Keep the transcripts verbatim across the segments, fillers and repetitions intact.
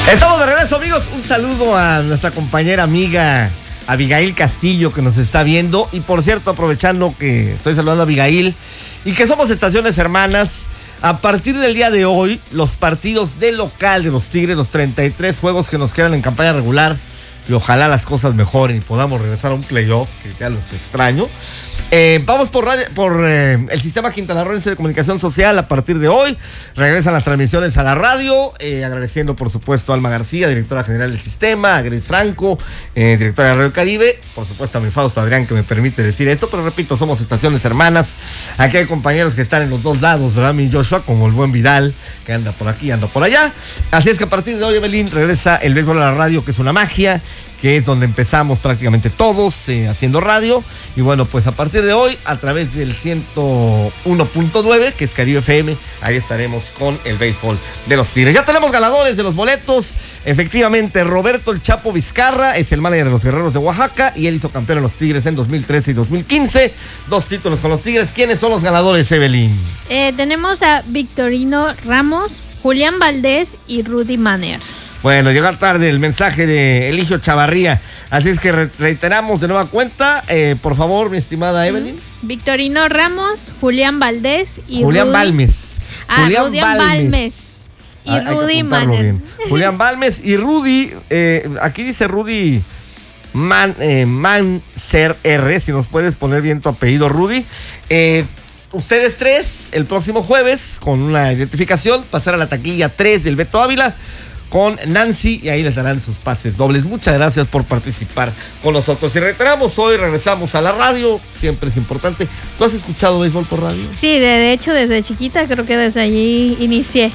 Estamos de regreso, amigos. Un saludo a nuestra compañera amiga Abigail Castillo, que nos está viendo. Y por cierto, aprovechando que estoy saludando a Abigail y que somos estaciones hermanas, a partir del día de hoy, los partidos de local de los Tigres, los treinta y tres juegos que nos quedan en campaña regular, y ojalá las cosas mejoren y podamos regresar a un playoff, que ya los extraño. Eh, vamos por, radio, por eh, el sistema quintanarroense de comunicación social. A partir de hoy regresan las transmisiones a la radio, eh, agradeciendo por supuesto a Alma García, directora general del sistema, a Grace Franco, eh, directora de Radio Caribe, por supuesto a mi Fausto Adrián, que me permite decir esto, pero repito, somos estaciones hermanas. Aquí hay compañeros que están en los dos lados, ¿verdad, mi Joshua? Como el buen Vidal, que anda por aquí, anda por allá. Así es que a partir de hoy, Evelyn, regresa el béisbol a la radio, que es una magia, que es donde empezamos prácticamente todos eh, haciendo radio. Y bueno, pues a partir de hoy, a través del ciento uno punto nueve, que es Caribe F M, ahí estaremos con el béisbol de los Tigres. Ya tenemos ganadores de los boletos. Efectivamente, Roberto El Chapo Vizcarra es el manager de los Guerreros de Oaxaca y él hizo campeón en los Tigres en dos mil trece y dos mil quince. Dos títulos con los Tigres. ¿Quiénes son los ganadores, Evelyn? Eh, tenemos a Victorino Ramos, Julián Valdés y Rudy Manner. Bueno, llega tarde el mensaje de Eligio Chavarría, así es que re- reiteramos de nueva cuenta, eh, por favor, mi estimada Evelyn. Victorino Ramos, Julián Valdés y Julián Rudy... Balmes. Ah, Julián Julián Balmes. Balmes. Y Ah, Rudy Manner. Julián Balmes y Rudy, eh, aquí dice Rudy Man, eh, Manser R, si nos puedes poner bien tu apellido, Rudy. Eh, ustedes tres, el próximo jueves, con una identificación, pasar a la taquilla tres del Beto Ávila con Nancy y ahí les darán sus pases dobles. Muchas gracias por participar con nosotros. Y reiteramos, hoy regresamos a la radio, siempre es importante. ¿Tú has escuchado béisbol por radio? Sí, de, de hecho desde chiquita creo que desde allí inicié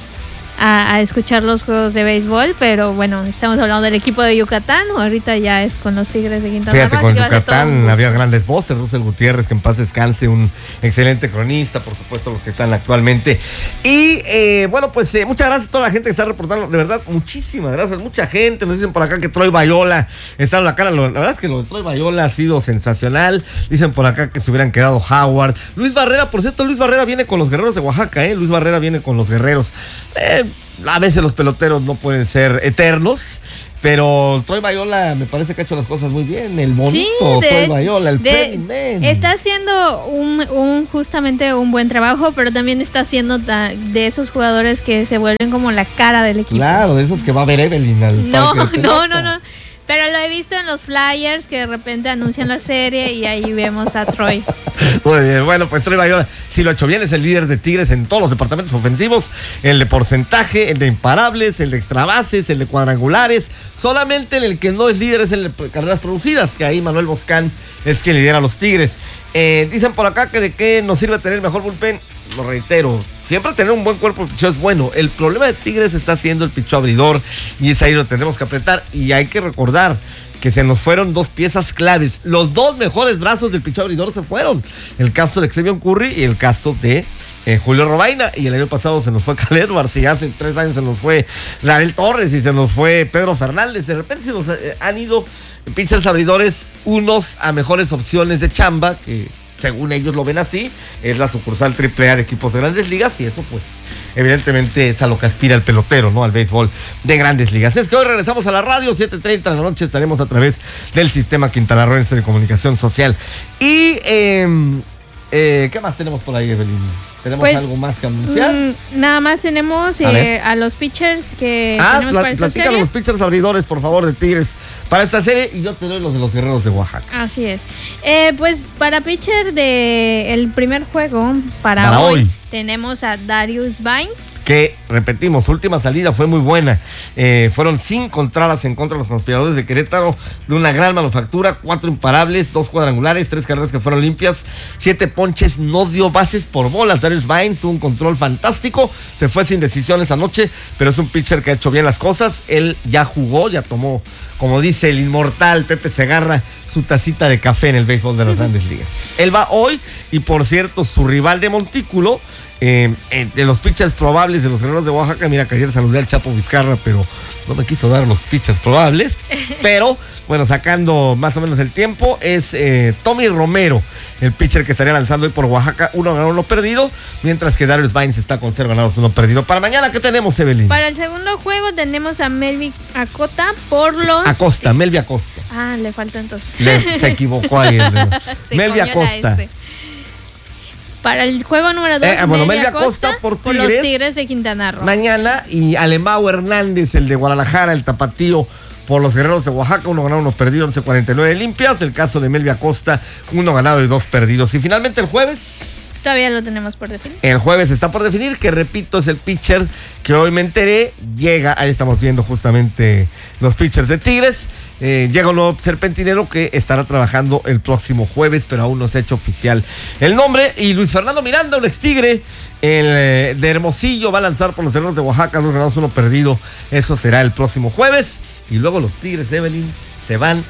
a, a escuchar los juegos de béisbol, pero bueno, estamos hablando del equipo de Yucatán, ahorita ya es con los Tigres de Quintana Roo. Fíjate, con Yucatán había grandes voces, Russell Gutiérrez, que en paz descanse, un excelente cronista, por supuesto los que están actualmente. Y eh, bueno, pues eh, muchas gracias a toda la gente que está reportando, de verdad, muchísimas gracias, mucha gente, nos dicen por acá que Troy Bayola está en la cara, la verdad es que lo de Troy Bayola ha sido sensacional, dicen por acá que se hubieran quedado Howard. Luis Barrera, por cierto, Luis Barrera viene con los Guerreros de Oaxaca, ¿eh? Luis Barrera viene con los Guerreros. Eh, A veces los peloteros no pueden ser eternos, pero Troy Bayola me parece que ha hecho las cosas muy bien. El bonito sí, de, Troy Bayola, el Penny Man. Está haciendo un, un justamente un buen trabajo, pero también está haciendo ta, de esos jugadores que se vuelven como la cara del equipo. Claro, de esos que va a ver Evelyn al No, no, no, no. Pero lo he visto en los flyers que de repente anuncian la serie y ahí vemos a Troy. Muy bien, bueno, pues Troy Bayola, si lo ha hecho bien, es el líder de Tigres en todos los departamentos ofensivos, el de porcentaje, el de imparables, el de extrabases, el de cuadrangulares. Solamente en el que no es líder es el de carreras producidas, que ahí Manuel Boscán es quien lidera a los Tigres. Eh, dicen por acá que de qué nos sirve tener el mejor bullpen. Lo reitero, siempre tener un buen cuerpo de picheo es bueno. El problema de Tigres está siendo el picheo abridor y es ahí lo tenemos que apretar. Y hay que recordar que se nos fueron dos piezas claves. Los dos mejores brazos del picheo abridor se fueron. El caso de Xavier Curry y el caso de eh, Julio Robaina. Y el año pasado se nos fue Cal Edwards y hace tres años se nos fue Darel Torres y se nos fue Pedro Fernández. De repente se nos eh, han ido pitchers abridores, unos a mejores opciones de chamba, que según ellos lo ven así, es la sucursal triple A de equipos de Grandes Ligas y eso pues evidentemente es a lo que aspira el pelotero, ¿no? Al béisbol de Grandes Ligas. Es que hoy regresamos a la radio, siete treinta de la noche, estaremos a través del sistema quintanarroense de comunicación social. Y, eh, eh, ¿qué más tenemos por ahí, Evelyn? ¿Tenemos pues, algo más que anunciar? Mmm, nada más tenemos a, eh, a los pitchers que ah, tenemos pla- para esta serie. Platícanos los pitchers abridores, por favor, de Tigres para esta serie y yo te doy los de los Guerreros de Oaxaca. Así es. Eh, pues para pitcher de el primer juego, para, para hoy, hoy, tenemos a Darius Vines. Que, repetimos, su última salida fue muy buena. Eh, fueron cinco entradas en contra de los conspiradores de Querétaro, de una gran manufactura, cuatro imparables, dos cuadrangulares, tres carreras que fueron limpias, siete ponches, no dio bases por bolas. Darius Vines tuvo un control fantástico, se fue sin decisiones anoche, pero es un pitcher que ha hecho bien las cosas. Él ya jugó, ya tomó, como dice el inmortal Pepe Segarra, su tacita de café en el béisbol de las Grandes Ligas. Él va hoy y, por cierto, su rival de Montículo, eh, eh, de los pitchers probables de los Guerreros de Oaxaca, mira que ayer saludé al Chapo Vizcarra, pero no me quiso dar los pitchers probables, pero bueno, sacando más o menos el tiempo, es eh, Tommy Romero, el pitcher que estaría lanzando hoy por Oaxaca, uno ganado, uno perdido, mientras que Darius Vines está con cero ganados, uno perdido. Para mañana, ¿qué tenemos, Evelyn? Para el segundo juego tenemos a Melvin Acosta por los... Acosta, Melvin Acosta. Ah, le falta entonces. Le, se equivocó ahí. Melvin Acosta. Para el juego número dos, eh, bueno, Melvin Acosta, Acosta por, por Tigres, los Tigres de Quintana Roo. Mañana, y Alemão Hernández, el de Guadalajara, el tapatío, por los Guerreros de Oaxaca, uno ganado, uno perdido, once cuarenta y nueve limpias. El caso de Melvin Acosta, uno ganado y dos perdidos. Y finalmente el jueves... Todavía lo tenemos por definir. El jueves está por definir, que repito, es el pitcher que hoy me enteré. Llega, ahí estamos viendo justamente los pitchers de Tigres. Eh, llega un nuevo serpentinero que estará trabajando el próximo jueves, pero aún no se ha hecho oficial el nombre. Y Luis Fernando Miranda, un ex Tigre, el eh, de Hermosillo, va a lanzar por los Guerreros de Oaxaca, dos ganados, uno perdido. Eso será el próximo jueves. Y luego los Tigres de Evelyn se van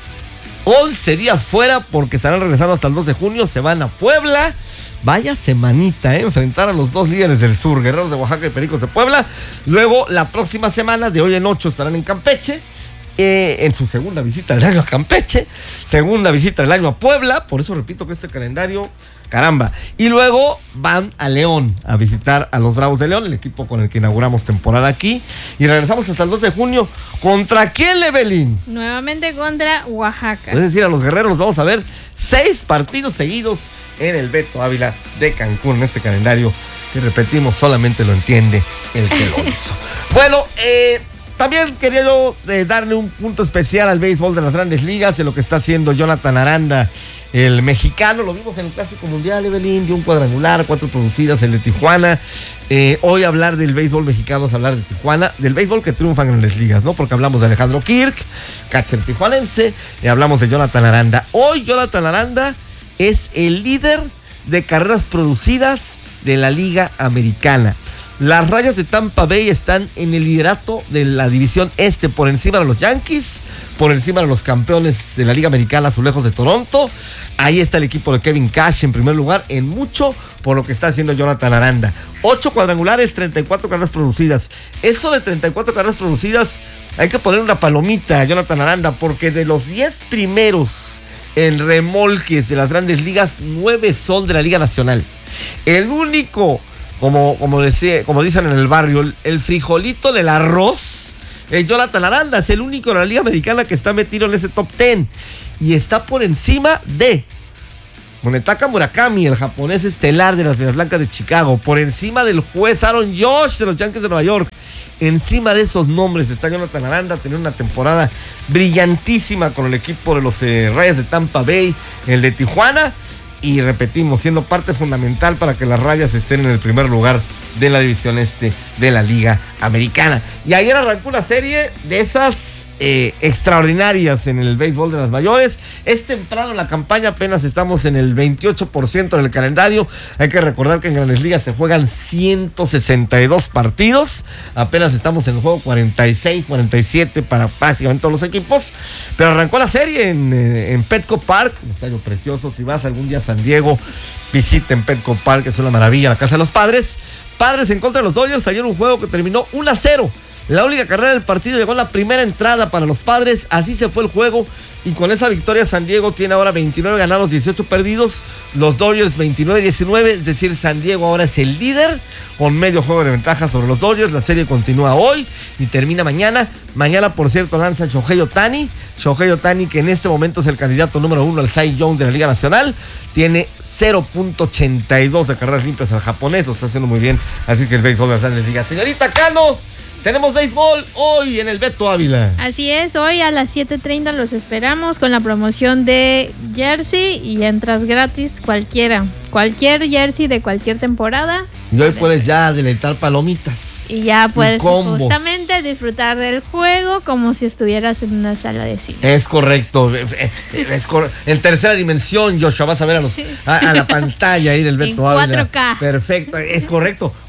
once días fuera porque estarán regresando hasta el dos de junio. Se van a Puebla. Vaya semanita, ¿eh? Enfrentar a los dos líderes del sur, Guerreros de Oaxaca y Pericos de Puebla. Luego, la próxima semana, de hoy en ocho, estarán en Campeche. Eh, en su segunda visita del año a Campeche. Segunda visita del año a Puebla. Por eso repito que este calendario, caramba. Y luego van a León a visitar a los Bravos de León, el equipo con el que inauguramos temporada aquí. Y regresamos hasta el dos de junio. ¿Contra quién, Evelyn? Nuevamente contra Oaxaca. Es decir, a los guerreros los vamos a ver seis partidos seguidos en el Beto Ávila de Cancún, en este calendario que, repetimos, solamente lo entiende el que lo hizo. Bueno, eh, también quería yo eh, darle un punto especial al béisbol de las Grandes Ligas, en lo que está haciendo Jonathan Aranda, el mexicano. Lo vimos en el Clásico Mundial, Evelyn, dio un cuadrangular, cuatro producidas, el de Tijuana. Eh, hoy hablar del béisbol mexicano es hablar de Tijuana, del béisbol que triunfa en Grandes Ligas, ¿no? Porque hablamos de Alejandro Kirk, catcher tijuanense, y hablamos de Jonathan Aranda. Hoy Jonathan Aranda es el líder de carreras producidas de la Liga Americana. Las Rayas de Tampa Bay están en el liderato de la división este, por encima de los Yankees, por encima de los campeones de la Liga Americana, Azulejos de Toronto. Ahí está el equipo de Kevin Cash en primer lugar, en mucho por lo que está haciendo Jonathan Aranda. Ocho cuadrangulares, treinta y cuatro carreras producidas. Eso de treinta y cuatro carreras producidas, hay que poner una palomita a Jonathan Aranda, porque de los diez primeros en remolques de las Grandes Ligas, nueve son de la Liga Nacional. El único, como, como, decía, como dicen en el barrio, el, el frijolito del arroz, es Jonathan Aranda. Es el único de la Liga Americana que está metido en ese top diez. Y está por encima de Munetaka Murakami, el japonés estelar de las Medias Blancas de Chicago. Por encima del juez Aaron Judge de los Yankees de Nueva York. Encima de esos nombres está Jonathan Aranda, teniendo una temporada brillantísima con el equipo de los eh, Rayas de Tampa Bay, el de Tijuana. Y repetimos, siendo parte fundamental para que las Rayas estén en el primer lugar de la división este de la Liga Americana. Y ayer arrancó una serie de esas eh, extraordinarias en el béisbol de las mayores. Es temprano en la campaña, apenas estamos en el veintiocho por ciento del calendario. Hay que recordar que en Grandes Ligas se juegan ciento sesenta y dos partidos. Apenas estamos en el juego cuarenta y seis, cuarenta y siete para prácticamente todos los equipos. Pero arrancó la serie en, en Petco Park, un estadio precioso. Si vas algún día a San Diego, visiten Petco Park, es una maravilla, la casa de los Padres. Padres en contra de los Dodgers, ayer un juego que terminó uno a cero. La única carrera del partido llegó en la primera entrada para los Padres, así se fue el juego. Y con esa victoria San Diego tiene ahora veintinueve ganados, dieciocho perdidos. Los Dodgers veintinueve diecinueve, es decir, San Diego ahora es el líder con medio juego de ventaja sobre los Dodgers. La serie continúa hoy y termina mañana. Mañana, por cierto, lanza Shohei Ohtani. Shohei Ohtani, que en este momento es el candidato número uno al Cy Young de la Liga Nacional. Tiene cero punto ochenta y dos de carreras limpias al japonés, lo está haciendo muy bien. Así que el béisbol de las Grandes Ligas. Señorita Cano, tenemos béisbol hoy en el Beto Ávila. Así es, hoy a las siete treinta los esperamos con la promoción de jersey y entras gratis cualquiera. Cualquier jersey de cualquier temporada. Y hoy puedes ya deleitar palomitas. Y ya puedes justamente disfrutar del juego como si estuvieras en una sala de cine. Es correcto. Es cor- en tercera dimensión, Joshua, vas a ver a, los, a, a la pantalla ahí del Beto Ávila. En cuatro K. Perfecto, es correcto.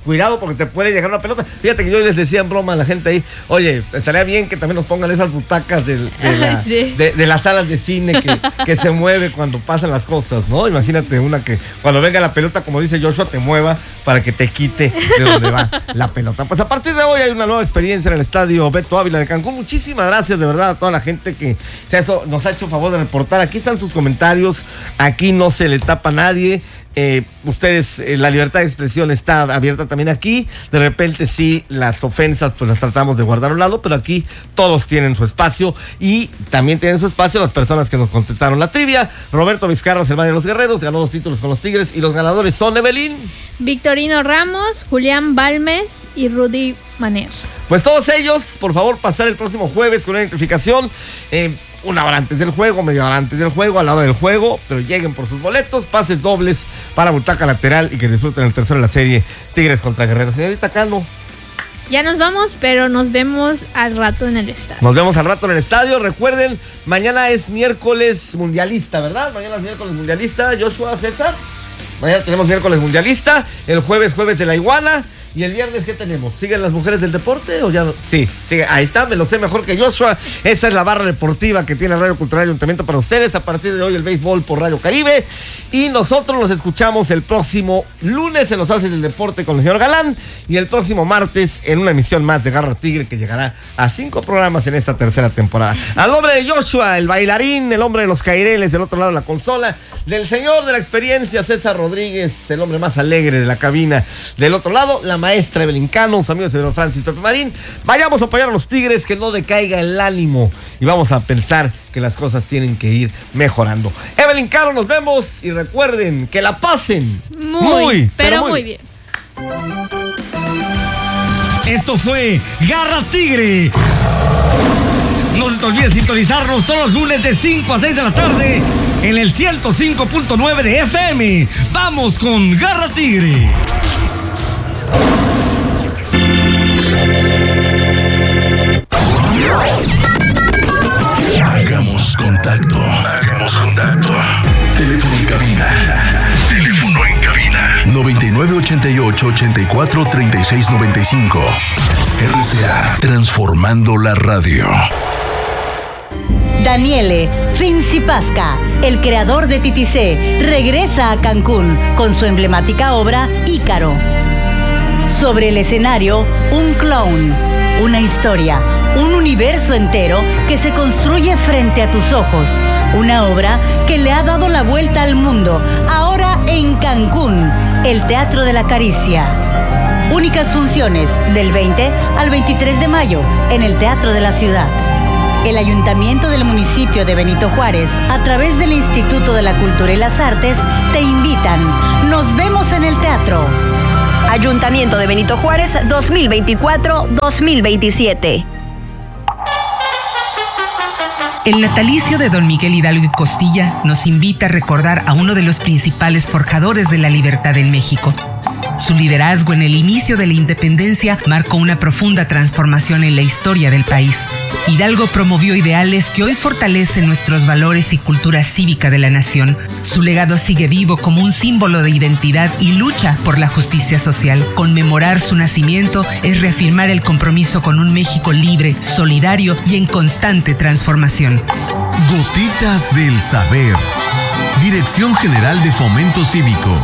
cuidado porque te puede llegar una pelota. Fíjate que yo les decía en broma a la gente ahí, oye, estaría bien que también nos pongan esas butacas de, de, la, sí. de, de las salas de cine que, que se mueve cuando pasan las cosas, ¿no? Imagínate una que cuando venga la pelota, como dice Joshua, te mueva para que te quite de donde va la pelota. Pues a partir de hoy hay una nueva experiencia en el estadio Beto Ávila de Cancún. Muchísimas gracias de verdad a toda la gente que eso, nos ha hecho favor de reportar. Aquí están sus comentarios, aquí no se le tapa a nadie. Eh, ustedes, eh, la libertad de expresión está abierta también aquí. De repente sí, las ofensas pues las tratamos de guardar a un lado, pero aquí todos tienen su espacio y también tienen su espacio las personas que nos contestaron la trivia. Roberto Vizcarra, Selvaje de los Guerreros, ganó los títulos con los Tigres y los ganadores son Evelyn, Victorino Ramos, Julián Balmes y Rudy Maner. Pues todos ellos, por favor, pasar el próximo jueves con una identificación. Eh, Una hora antes del juego, media hora antes del juego, a la hora del juego, pero lleguen por sus boletos, pases dobles para butaca lateral y que disfruten el tercero de la serie Tigres contra Guerreros. Señorita Cano. Ya nos vamos, pero nos vemos al rato en el estadio. Nos vemos al rato en el estadio. Recuerden, mañana es miércoles mundialista, ¿verdad? Mañana es miércoles mundialista, Joshua, César. Mañana tenemos miércoles mundialista, el jueves, jueves de la iguana. ¿Y el viernes qué tenemos? ¿Siguen las mujeres del deporte o ya no? Sí, sigue. Ahí está, me lo sé mejor que Joshua. Esa es la barra deportiva que tiene Radio Cultural Ayuntamiento para ustedes. A partir de hoy el béisbol por Radio Caribe. Y nosotros nos escuchamos el próximo lunes en Los Haces del Deporte con el señor Galán. Y el próximo martes en una emisión más de Garra Tigre que llegará a cinco programas en esta tercera temporada. Al nombre de Joshua, el bailarín, el hombre de los caireles del otro lado de la consola, del señor de la experiencia, César Rodríguez, el hombre más alegre de la cabina del otro lado, la maestra Evelyn Cano, sus amigos de Don Francis Pepe Marín. Vayamos a apoyar a los Tigres, que no decaiga el ánimo y vamos a pensar que las cosas tienen que ir mejorando. Evelyn Cano, nos vemos y recuerden que la pasen muy, muy pero, pero muy, muy bien. Esto fue Garra Tigre. No se te olvide sintonizarnos todos los lunes de cinco a seis de la tarde en el ciento cinco punto nueve de F M. Vamos con Garra Tigre. Hagamos contacto. Hagamos contacto. Teléfono en cabina. Teléfono en cabina. noventa y nueve ochenta y ocho ochenta y cuatro treinta y seis noventa y cinco. R C A. Transformando la radio. Daniele Finzi-Pasca, el creador de Titisé, regresa a Cancún con su emblemática obra Ícaro. Sobre el escenario, un clown, una historia, un universo entero que se construye frente a tus ojos. Una obra que le ha dado la vuelta al mundo, ahora en Cancún, el Teatro de la Caricia. Únicas funciones del veinte al veintitrés de mayo en el Teatro de la Ciudad. El Ayuntamiento del municipio de Benito Juárez, a través del Instituto de la Cultura y las Artes, te invitan. Nos vemos en el teatro. Ayuntamiento de Benito Juárez dos mil veinticuatro dos mil veintisiete. El natalicio de don Miguel Hidalgo y Costilla nos invita a recordar a uno de los principales forjadores de la libertad en México. Su liderazgo en el inicio de la independencia marcó una profunda transformación en la historia del país. Hidalgo promovió ideales que hoy fortalecen nuestros valores y cultura cívica de la nación. Su legado sigue vivo como un símbolo de identidad y lucha por la justicia social. Conmemorar su nacimiento es reafirmar el compromiso con un México libre, solidario y en constante transformación. Gotitas del Saber. Dirección General de Fomento Cívico.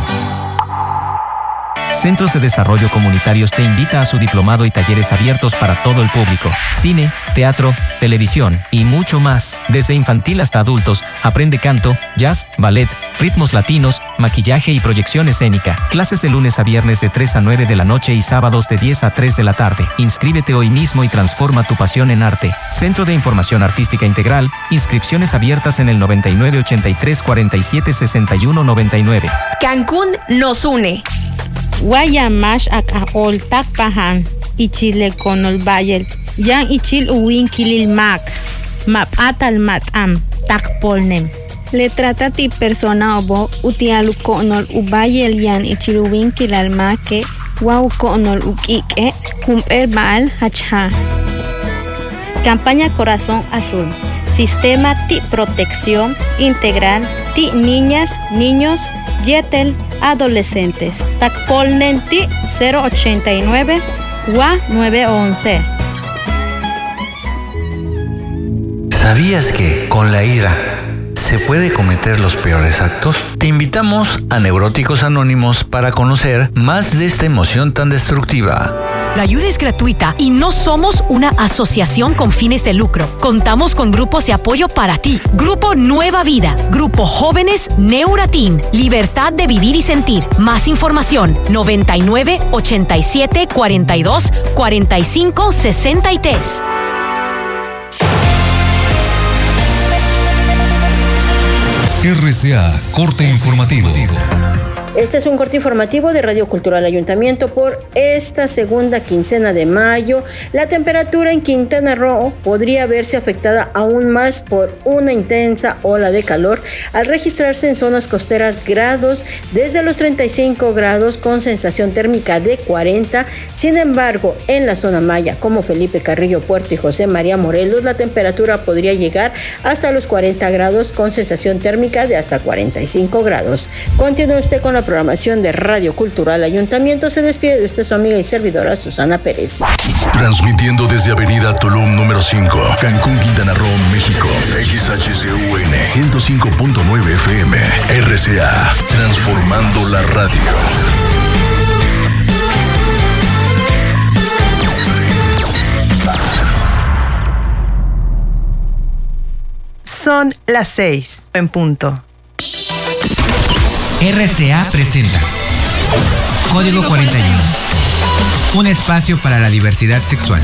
Centros de Desarrollo Comunitarios te invita a su diplomado y talleres abiertos para todo el público. Cine, teatro, televisión y mucho más. Desde infantil hasta adultos, aprende canto, jazz, ballet, ritmos latinos, maquillaje y proyección escénica. Clases de lunes a viernes de tres a nueve de la noche y sábados de diez a tres de la tarde. Inscríbete hoy mismo y transforma tu pasión en arte. Centro de Información Artística Integral. Inscripciones abiertas en el noventa y nueve ochenta y tres cuarenta y siete sesenta y uno noventa y nueve. Cancún nos une. Guayamash akahol takpahan ichile konol bayel yan ichil uwin kilil mak map atal matam takpolnem. Le trata ti persona obo utialu konol ubayel yan ichil uwin kilal make wow konol ukike humper baal hacha. Campaña Corazón Azul. Sistema de Protección Integral de Niñas, Niños, Yetel, Adolescentes. Tacpolnen T cero ochenta y nueve W A nueve once. ¿Sabías que con la ira se puede cometer los peores actos? Te invitamos a Neuróticos Anónimos para conocer más de esta emoción tan destructiva. La ayuda es gratuita y no somos una asociación con fines de lucro. Contamos con grupos de apoyo para ti. Grupo Nueva Vida, Grupo Jóvenes Neuratin, Libertad de Vivir y Sentir. Más información, noventa y nueve, ochenta y siete, cuarenta y dos, cuarenta y cinco, sesenta y tres. R C A, corte informativo. Este es un corte informativo de Radio Cultural Ayuntamiento por esta segunda quincena de mayo. La temperatura en Quintana Roo podría verse afectada aún más por una intensa ola de calor al registrarse en zonas costeras grados desde los treinta y cinco grados con sensación térmica de cuarenta. Sin embargo, en la zona maya como Felipe Carrillo Puerto y José María Morelos, la temperatura podría llegar hasta los cuarenta grados con sensación térmica de hasta cuarenta y cinco grados. Continúe usted con la programación de Radio Cultural Ayuntamiento. Se despide de usted su amiga y servidora Susana Pérez. Transmitiendo desde Avenida Tulum número cinco, Cancún, Quintana Roo, México. X H C U N ciento cinco punto nueve F M. R C A, transformando la radio. Son las seis en punto. R C A presenta Código cuarenta y uno, un espacio para la diversidad sexual.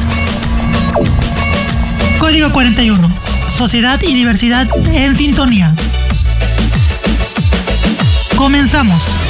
Código cuarenta y uno, sociedad y diversidad en sintonía. Comenzamos.